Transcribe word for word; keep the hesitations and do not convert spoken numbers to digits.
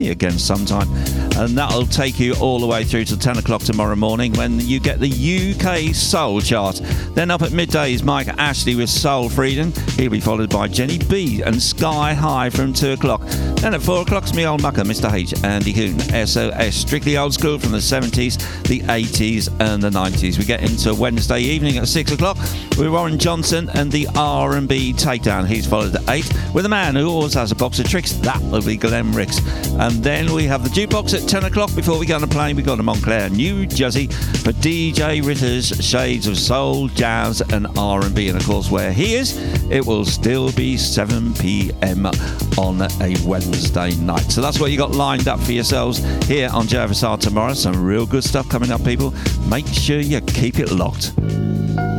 again sometime, and that'll take you all the way through to ten o'clock tomorrow morning when you get the U K Soul Chart. Then up at midday is Mike Ashley with Soul Freedom. He'll be followed by Jenny B and Sky High from two o'clock. Then at four o'clock's me old mucker Mister H, Andy Hoon, S O S, strictly old school from the seventies, the eighties and the nineties. We get into Wednesday evening at six o'clock with Warren Johnson and the R and B Takedown. He's followed at eight with a man who always has a box of tricks. That will be Glenn Ricks. And then we have the jukebox at ten o'clock. Before we go on a plane, we go to Montclair, New Jersey for D J Ritter's Shades of Soul, Jazz and R and B. And of course, where he is, it will still be seven p.m. on a Wednesday night. So that's what you got lined up for yourselves here on J F S R tomorrow. Some real good stuff coming up, people. Make sure you keep it locked.